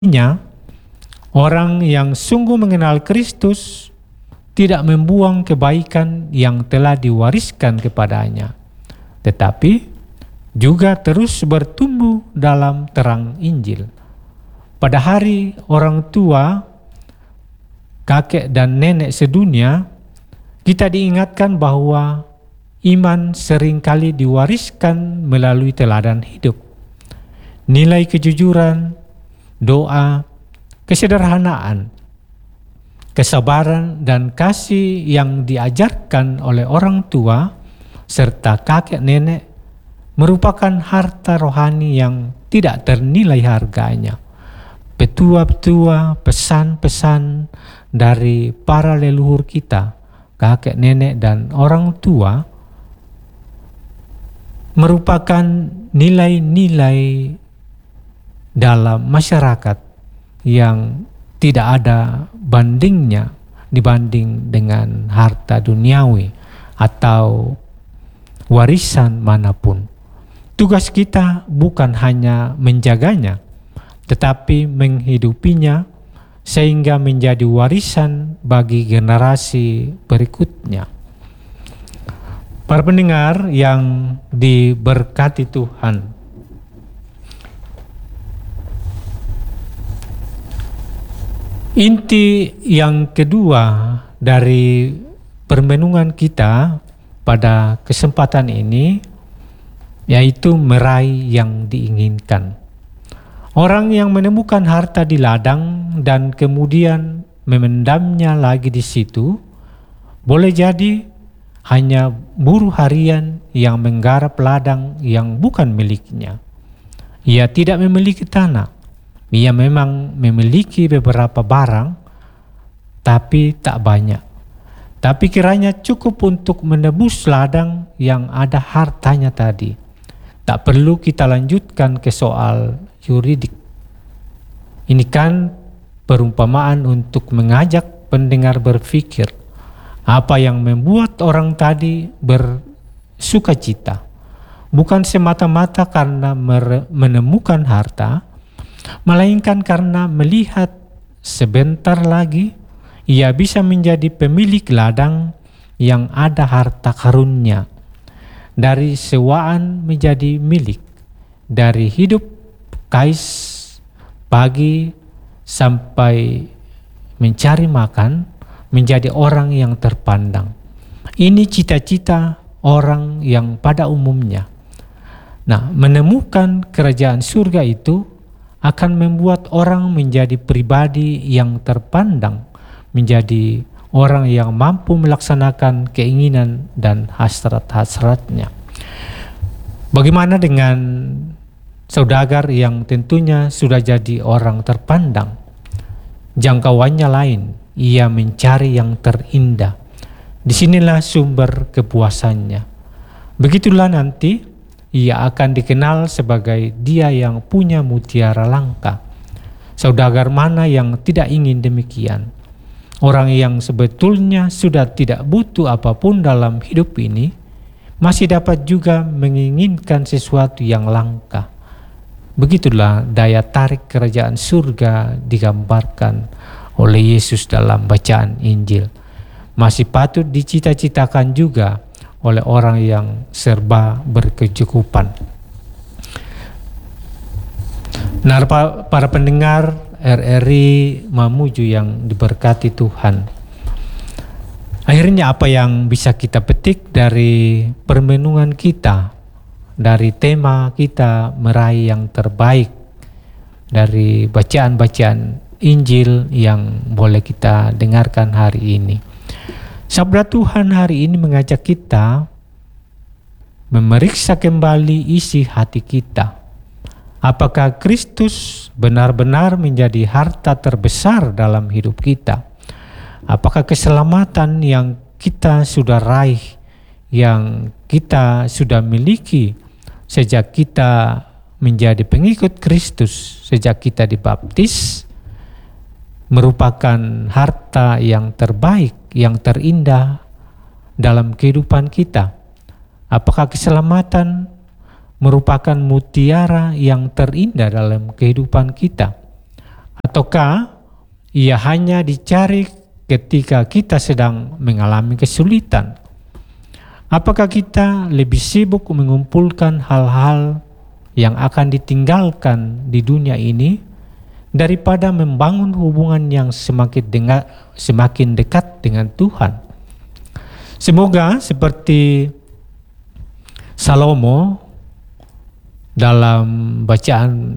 orang yang sungguh mengenal Kristus tidak membuang kebaikan yang telah diwariskan kepadanya, tetapi juga terus bertumbuh dalam terang Injil. Pada hari orang tua, kakek dan nenek sedunia, kita diingatkan bahwa iman seringkali diwariskan melalui teladan hidup. Nilai kejujuran, doa, kesederhanaan, kesabaran, dan kasih yang diajarkan oleh orang tua serta kakek nenek merupakan harta rohani yang tidak ternilai harganya. Petua-petua, pesan-pesan dari para leluhur kita, kakek nenek dan orang tua, merupakan nilai-nilai dalam masyarakat yang tidak ada bandingnya dibanding dengan harta duniawi atau warisan manapun. Tugas kita bukan hanya menjaganya, tetapi menghidupinya sehingga menjadi warisan bagi generasi berikutnya. Para pendengar yang diberkati Tuhan, inti yang kedua dari permenungan kita pada kesempatan ini yaitu meraih yang diinginkan. Orang yang menemukan harta di ladang dan kemudian memendamnya lagi di situ, boleh jadi hanya buruh harian yang menggarap ladang yang bukan miliknya. Ia tidak memiliki tanah. Ia memang memiliki beberapa barang, tapi tak banyak. Tapi kiranya cukup untuk menebus ladang yang ada hartanya tadi. Tak perlu kita lanjutkan ke soal yuridik. Ini kan perumpamaan untuk mengajak pendengar berpikir apa yang membuat orang tadi bersukacita. Bukan semata-mata karena menemukan harta, melainkan karena melihat sebentar lagi ia bisa menjadi pemilik ladang yang ada harta karunnya. Dari sewaan menjadi milik, dari hidup kais pagi sampai mencari makan menjadi orang yang terpandang. Ini cita-cita orang yang pada umumnya. Nah, menemukan kerajaan surga itu akan membuat orang menjadi pribadi yang terpandang, menjadi orang yang mampu melaksanakan keinginan dan hasrat-hasratnya. Bagaimana dengan saudagar yang tentunya sudah jadi orang terpandang? Jangkauannya lain, ia mencari yang terindah. Disinilah sumber kepuasannya. Begitulah nanti ia akan dikenal sebagai dia yang punya mutiara langka. Saudagar mana yang tidak ingin demikian? Orang yang sebetulnya sudah tidak butuh apapun dalam hidup ini, masih dapat juga menginginkan sesuatu yang langka. Begitulah daya tarik kerajaan surga digambarkan oleh Yesus dalam bacaan Injil. Masih patut dicita-citakan juga oleh orang yang serba berkecukupan. Nah, para pendengar RRI Mamuju yang diberkati Tuhan, akhirnya apa yang bisa kita petik dari permenungan kita, dari tema kita meraih yang terbaik, dari bacaan-bacaan Injil yang boleh kita dengarkan hari ini? Sabda Tuhan hari ini mengajak kita memeriksa kembali isi hati kita. Apakah Kristus benar-benar menjadi harta terbesar dalam hidup kita? Apakah keselamatan yang kita sudah raih, yang kita sudah miliki sejak kita menjadi pengikut Kristus, sejak kita dibaptis, merupakan harta yang terbaik, yang terindah dalam kehidupan kita? Apakah keselamatan merupakan mutiara yang terindah dalam kehidupan kita? Ataukah ia hanya dicari ketika kita sedang mengalami kesulitan? Apakah kita lebih sibuk mengumpulkan hal-hal yang akan ditinggalkan di dunia ini daripada membangun hubungan yang semakin dekat dengan Tuhan? Semoga seperti Salomo dalam bacaan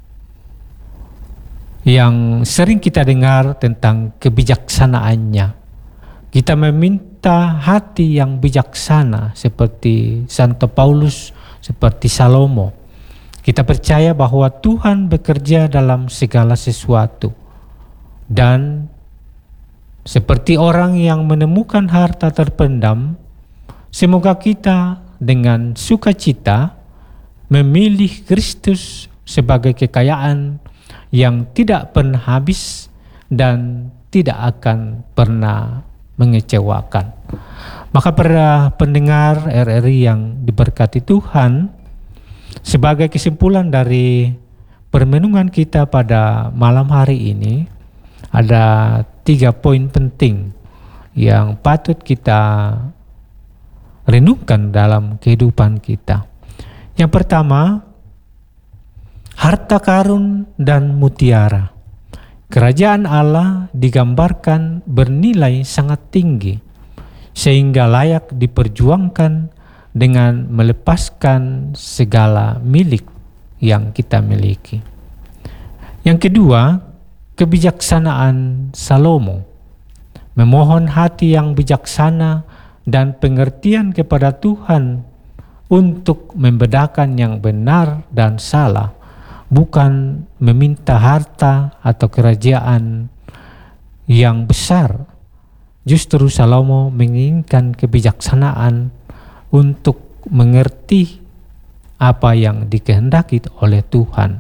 yang sering kita dengar tentang kebijaksanaannya, kita meminta hati yang bijaksana seperti Santo Paulus, seperti Salomo. Kita percaya bahwa Tuhan bekerja dalam segala sesuatu. Dan seperti orang yang menemukan harta terpendam, semoga kita dengan sukacita memilih Kristus sebagai kekayaan yang tidak pernah habis dan tidak akan pernah mengecewakan. Maka para pendengar RRI yang diberkati Tuhan, sebagai kesimpulan dari permenungan kita pada malam hari ini, ada 3 poin penting yang patut kita renungkan dalam kehidupan kita. Yang pertama, harta karun dan mutiara. Kerajaan Allah digambarkan bernilai sangat tinggi, sehingga layak diperjuangkan dengan melepaskan segala milik yang kita miliki. Yang kedua, kebijaksanaan Salomo. Memohon hati yang bijaksana dan pengertian kepada Tuhan untuk membedakan yang benar dan salah, bukan meminta harta atau kerajaan yang besar. Justru Salomo menginginkan kebijaksanaan untuk mengerti apa yang dikehendaki oleh Tuhan.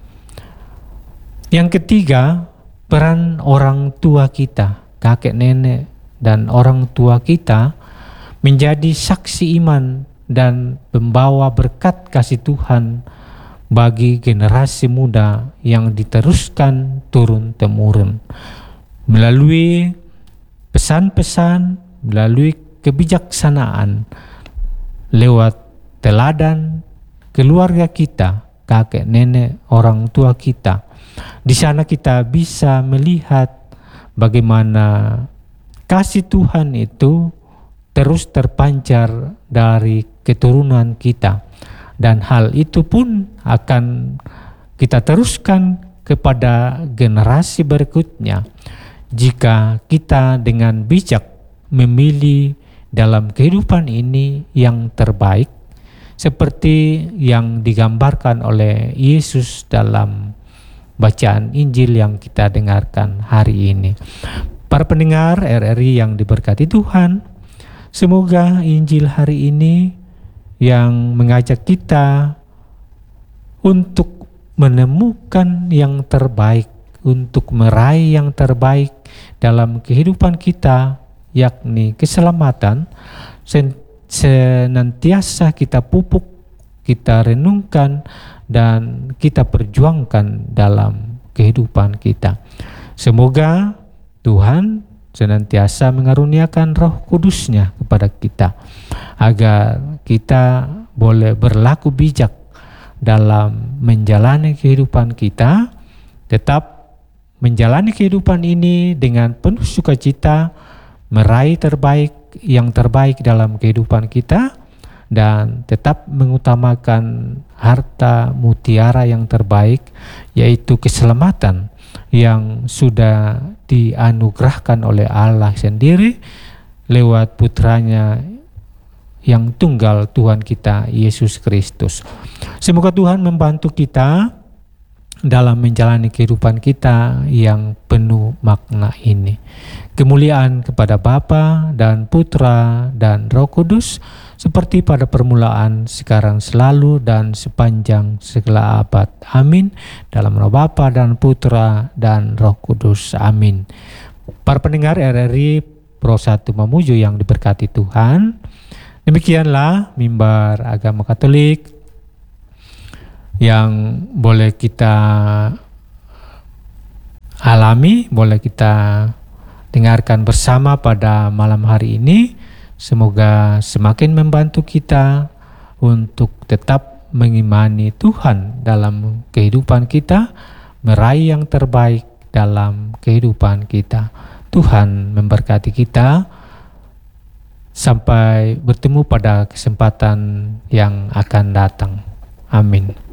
Yang ketiga, peran orang tua kita, kakek nenek dan orang tua kita menjadi saksi iman dan membawa berkat kasih Tuhan bagi generasi muda yang diteruskan turun-temurun melalui pesan-pesan, melalui kebijaksanaan, lewat teladan keluarga kita, kakek nenek, orang tua kita. Di sana kita bisa melihat bagaimana kasih Tuhan itu terus terpancar dari keturunan kita, dan hal itu pun akan kita teruskan kepada generasi berikutnya jika kita dengan bijak memilih dalam kehidupan ini yang terbaik, seperti yang digambarkan oleh Yesus dalam bacaan Injil yang kita dengarkan hari ini. Para pendengar RRI yang diberkati Tuhan, semoga Injil hari ini yang mengajak kita untuk menemukan yang terbaik, untuk meraih yang terbaik dalam kehidupan kita, yakni keselamatan, senantiasa kita pupuk, kita renungkan, dan kita perjuangkan dalam kehidupan kita. Semoga Tuhan senantiasa mengaruniakan Roh Kudus-Nya kepada kita, agar kita boleh berlaku bijak dalam menjalani kehidupan kita, tetap menjalani kehidupan ini dengan penuh sukacita, meraih yang terbaik dalam kehidupan kita, dan tetap mengutamakan harta mutiara yang terbaik, yaitu keselamatan yang sudah dianugerahkan oleh Allah sendiri lewat putranya yang tunggal, Tuhan kita Yesus Kristus. Semoga Tuhan membantu kita dalam menjalani kehidupan kita yang penuh makna ini. Kemuliaan kepada Bapa dan Putra dan Roh Kudus, seperti pada permulaan, sekarang, selalu, dan sepanjang segala abad. Amin. Dalam nama Bapa dan Putra dan Roh Kudus. Amin. Para pendengar RRI Pro 1 Mamuju yang diberkati Tuhan, demikianlah mimbar agama Katolik yang boleh kita alami, boleh kita dengarkan bersama pada malam hari ini. Semoga semakin membantu kita untuk tetap mengimani Tuhan dalam kehidupan kita, meraih yang terbaik dalam kehidupan kita. Tuhan memberkati kita. Sampai bertemu pada kesempatan yang akan datang. Amin.